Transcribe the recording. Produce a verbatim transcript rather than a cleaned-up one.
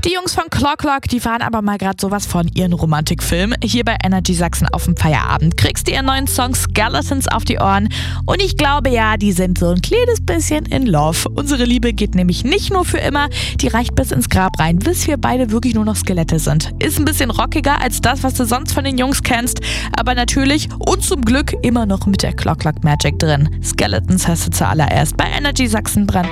Die Jungs von Clock Clock, die fahren aber mal gerade sowas von ihren Romantikfilm. Hier bei Energy Sachsen auf dem Feierabend kriegst du ihren neuen Song Skeletons auf die Ohren. Und ich glaube ja, die sind so ein kleines bisschen in Love. Unsere Liebe geht nämlich nicht nur für immer, die reicht bis ins Grab rein, bis wir beide wirklich nur noch Skelette sind. Ist ein bisschen rockiger als das, was du sonst von den Jungs kennst, aber natürlich und zum Glück immer noch mit der Clock Clock Magic drin. Skeletons hast du zuallererst bei Energy Sachsen brandneu.